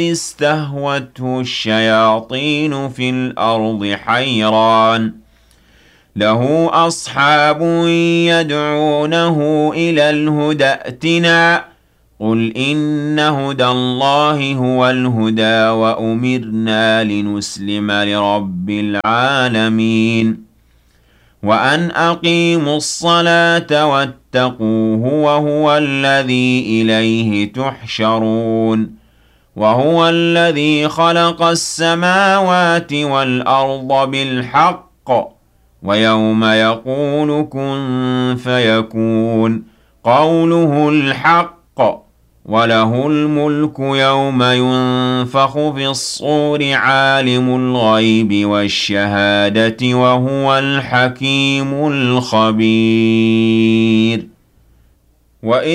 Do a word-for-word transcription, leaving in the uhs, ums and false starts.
استهوته الشياطين في الأرض حيران له أصحاب يدعونه إلى الهدى ائتنا قل إن هدى الله هو الهدى وأمرنا لنسلم لرب العالمين وأن أقيموا الصلاة واتقوه وهو الذي إليه تحشرون وهو الذي خلق السماوات والأرض بالحق ويوم يقول كن فيكون قوله الحق وله الملك يوم ينفخ في الصور عالم الغيب والشهادة وهو الحكيم الخبير. وإذ